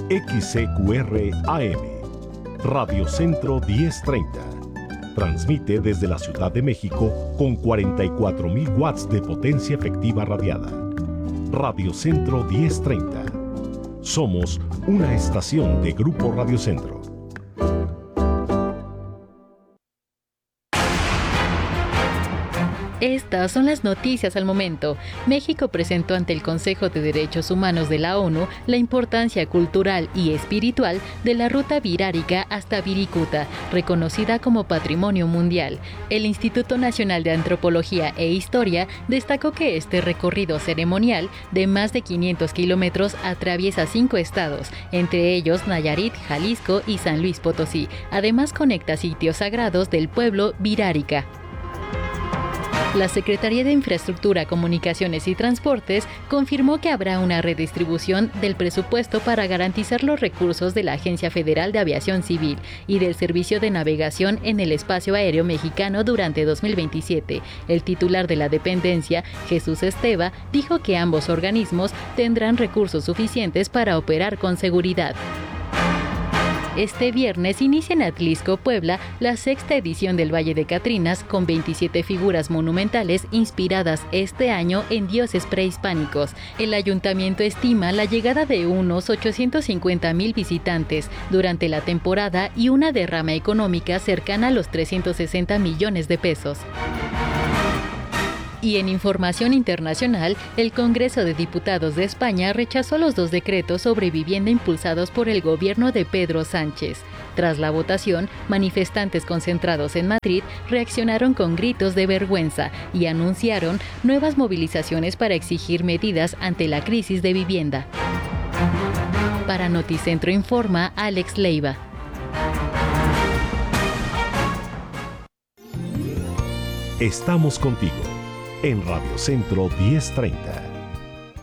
XCQR AM, Radio Centro 1030. Transmite desde la Ciudad de México con 44.000 watts de potencia efectiva radiada. Radio Centro 1030. Somos una estación de Grupo Radio Centro. Estas son las noticias al momento. México presentó ante el Consejo de Derechos Humanos de la ONU la importancia cultural y espiritual de la ruta virárica hasta Virikuta, reconocida como Patrimonio Mundial. El Instituto Nacional de Antropología e Historia destacó que este recorrido ceremonial de más de 500 kilómetros atraviesa 5 estados, entre ellos Nayarit, Jalisco y San Luis Potosí. Además conecta sitios sagrados del pueblo virárica. La Secretaría de Infraestructura, Comunicaciones y Transportes confirmó que habrá una redistribución del presupuesto para garantizar los recursos de la Agencia Federal de Aviación Civil y del Servicio de Navegación en el Espacio Aéreo Mexicano durante 2027. El titular de la dependencia, Jesús Esteva, dijo que ambos organismos tendrán recursos suficientes para operar con seguridad. Este viernes inicia en Atlisco, Puebla, la 6ª edición del Valle de Catrinas, con 27 figuras monumentales inspiradas este año en dioses prehispánicos. El ayuntamiento estima la llegada de unos 850,000 visitantes durante la temporada y una derrama económica cercana a los 360 millones de pesos. Y en información internacional, el Congreso de Diputados de España rechazó los 2 decretos sobre vivienda impulsados por el gobierno de Pedro Sánchez. Tras la votación, manifestantes concentrados en Madrid reaccionaron con gritos de vergüenza y anunciaron nuevas movilizaciones para exigir medidas ante la crisis de vivienda. Para Noticentro Informa, Alex Leiva. Estamos contigo en Radio Centro 1030.